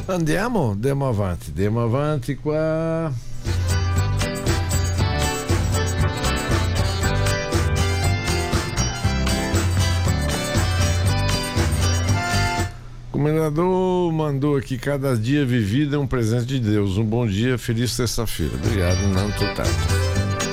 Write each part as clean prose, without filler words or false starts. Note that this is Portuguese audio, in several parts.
Andiamo avanti qua. O comendador mandou aqui: cada dia vivido é um presente de Deus. Um bom dia, feliz sexta-feira. Obrigado, Nando Tato.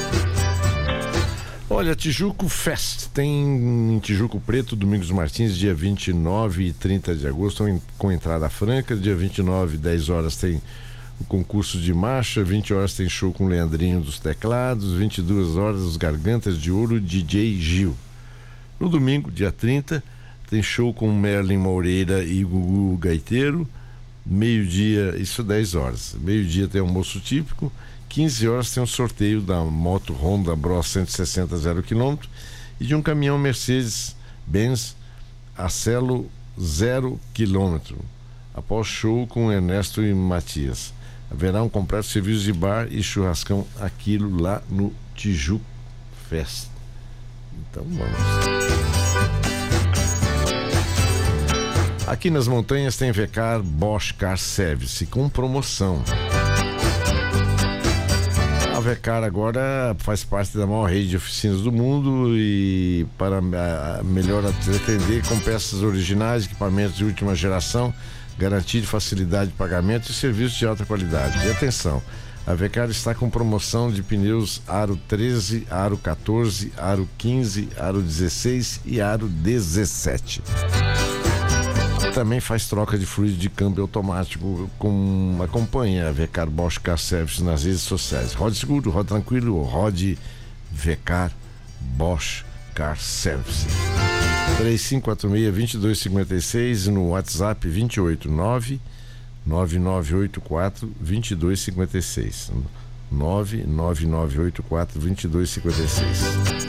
Olha, Tijuco Fest tem em Tijuco Preto, Domingos Martins, dia 29 e 30 de agosto, com entrada franca. Dia 29, 10 horas, tem o concurso de marcha. 20 horas tem show com Leandrinho dos teclados. 22 horas, os Gargantas de Ouro, DJ Gil. No domingo, dia 30, tem show com Merlin Moreira e Gugu Gaiteiro. Meio-dia, isso 10 horas. Meio-dia tem almoço típico. 15 horas tem um sorteio da moto Honda Bros 160 0 km e de um caminhão Mercedes-Benz Acelo 0 km. Após show com Ernesto e Matias. Haverá um completo serviço de bar e churrascão aquilo lá no Tijuco Fest. Então vamos. Aqui nas montanhas tem Vecar Bosch Car Service com promoção. A Vecar agora faz parte da maior rede de oficinas do mundo e para melhor atender com peças originais, equipamentos de última geração, garantia de facilidade de pagamento e serviços de alta qualidade. E atenção, a Vecar está com promoção de pneus Aro 13, Aro 14, Aro 15, Aro 16 e Aro 17. Também faz troca de fluido de câmbio automático. Acompanha a Vecar Bosch Car Service nas redes sociais. Rode seguro, rode tranquilo, ou rode Vecar Bosch Car Service. 3546-2256 no WhatsApp 289-9984-2256. 99984-2256.